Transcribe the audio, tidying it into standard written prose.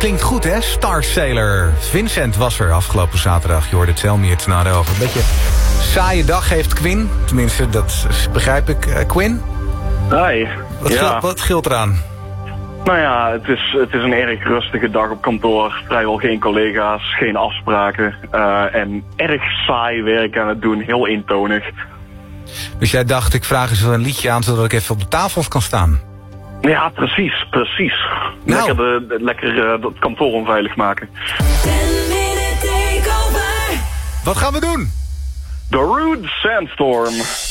Klinkt goed, hè? Star Sailor. Vincent was er afgelopen zaterdag. Je hoorde Tell Me It's Not Over. Een beetje saaie dag heeft Quinn. Tenminste, dat begrijp ik. Quinn? Hi. Wat scheelt eraan? Nou ja, het is een erg rustige dag op kantoor. Vrijwel geen collega's, geen afspraken. En erg saai werk aan het doen, heel eentonig. Dus jij dacht, ik vraag eens een liedje aan... zodat ik even op de tafels kan staan? Ja, precies. Nou. Lekker het kantoor onveilig maken. Wat gaan we doen? The Rude Sandstorm.